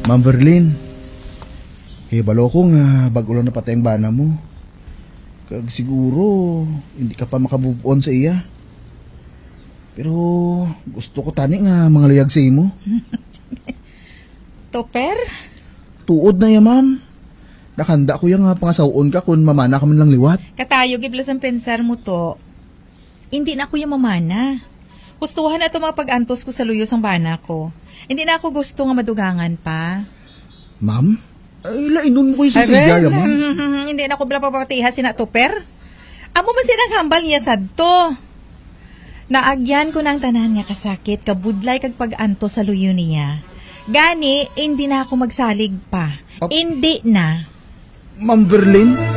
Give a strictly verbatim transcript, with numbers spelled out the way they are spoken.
Ma'am Verlin, eh balo ko nga bago lang napatay ang bana mo. Kag siguro hindi ka pa makamove on sa iya. Pero gusto ko tani nga mga layag sa imo. Topper? Tuod na ya, ma'am. Nakanda ko yung nga pangasawon ka kung mamana ka man lang liwat. Katayo, giblas ang pensar mo to. Hindi na ako yung mamana. Gustuhan na ito mga pag-antos ko sa luyos ang bana ko. Hindi na ako gusto nga madugangan pa. Ma'am? Ay, lainon mo kayo sa sigaya, ma'am. Hindi na ako bala papatiha si na Topper. Amo man sinang hambal niya sad to. Naagyan ko ng tanan nga kasakit, kabudlay kag pag-antos sa luyo niya. Gani, hindi na ako magsalig pa. Oh. Hindi na. Ma'am Verlin?